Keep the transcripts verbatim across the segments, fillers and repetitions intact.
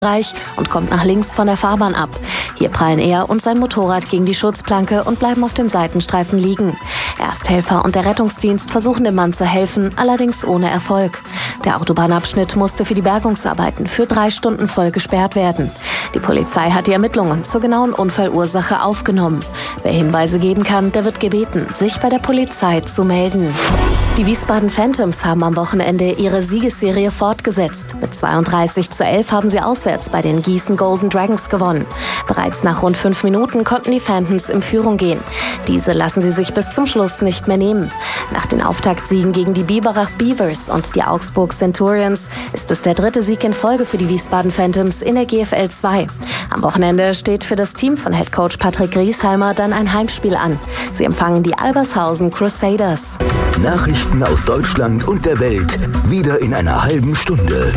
Bereich und kommt nach links von der Fahrbahn ab. Hier prallen er und sein Motorrad gegen die Schutzplanke und bleiben auf dem Seitenstreifen liegen. Ersthelfer und der Rettungsdienst versuchen dem Mann zu helfen, allerdings ohne Erfolg. Der Autobahnabschnitt musste für die Bergungsarbeiten für drei Stunden voll gesperrt werden. Die Polizei hat die Ermittlungen zur genauen Unfallursache aufgenommen. Wer Hinweise geben kann, der wird gebeten, sich bei der Polizei zu melden. Die Wiesbaden Phantoms haben am Wochenende ihre Siegesserie fortgesetzt. Mit zweiunddreißig zu elf haben sie auswärts bei den Gießen Golden Dragons gewonnen. Bereits nach rund fünf Minuten konnten die Phantoms in Führung gehen. Diese lassen sie sich bis zum Schluss nicht mehr nehmen. Nach den Auftaktsiegen gegen die Biberach Beavers und die Augsburg Centurions ist es der dritte Sieg in Folge für die Wiesbaden Phantoms in der G F L zwei. Am Wochenende steht für das Team von Headcoach Patrick Griesheimer dann ein Heimspiel an. Sie empfangen die Albershausen Crusaders. Nachrichten aus Deutschland und der Welt, wieder in einer halben Stunde.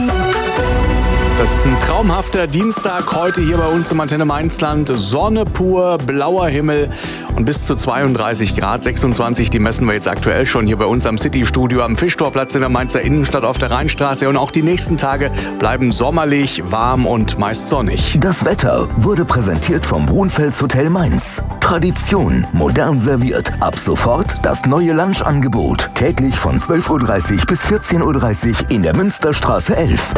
Das ist ein traumhafter Dienstag heute hier bei uns im Antenne Mainzland. Sonne pur, blauer Himmel und bis zu zweiunddreißig Grad, sechsundzwanzig, die messen wir jetzt aktuell schon hier bei uns am City-Studio am Fischtorplatz in der Mainzer Innenstadt auf der Rheinstraße. Und auch die nächsten Tage bleiben sommerlich, warm und meist sonnig. Das Wetter wurde präsentiert vom Brunfels Hotel Mainz. Tradition, modern serviert. Ab sofort das neue Lunchangebot. Täglich von zwölf Uhr dreißig bis vierzehn Uhr dreißig in der Münsterstraße elf.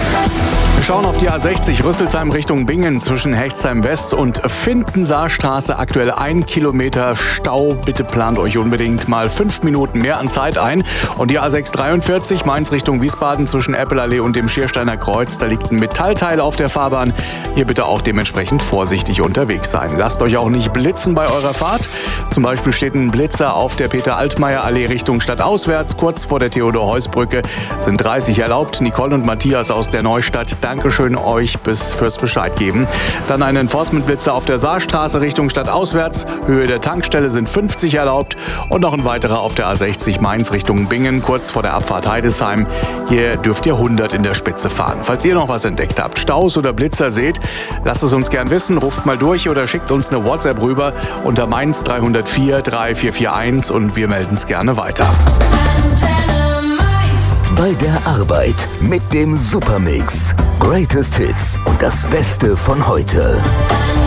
Wir schauen auf die A sechzig Rüsselsheim Richtung Bingen zwischen Hechtsheim West und Findensaarstraße. Aktuell ein Kilometer Stau. Bitte plant euch unbedingt mal fünf Minuten mehr an Zeit ein. Und die A sechs dreiundvierzig Mainz Richtung Wiesbaden zwischen Eppelallee und dem Schiersteiner Kreuz. Da liegt ein Metallteil auf der Fahrbahn. Hier bitte auch dementsprechend vorsichtig unterwegs sein. Lasst euch auch nicht blitzen bei eurer Fahrt. Zum Beispiel steht ein Blitzer auf der Peter-Altmaier-Allee Richtung Stadtauswärts. Kurz vor der Theodor-Heuss-Brücke sind dreißig erlaubt. Nicole und Matthias aus der Neustadt, Dankeschön euch bis fürs Bescheid geben. Dann ein Enforcement-Blitzer auf der Saarstraße Richtung Stadtauswärts. Höhe der Tankstelle sind fünfzig erlaubt. Und noch ein weiterer auf der A sechzig Mainz Richtung Bingen, kurz vor der Abfahrt Heidesheim. Hier dürft ihr hundert in der Spitze fahren. Falls ihr noch was entdeckt habt, Staus oder Blitzer seht, lasst es uns gern wissen. Ruft mal durch oder schickt uns eine WhatsApp rüber unter Mainz drei null vier drei vier vier eins und wir melden es gerne weiter. Bei der Arbeit mit dem Supermix. Greatest Hits und das Beste von heute.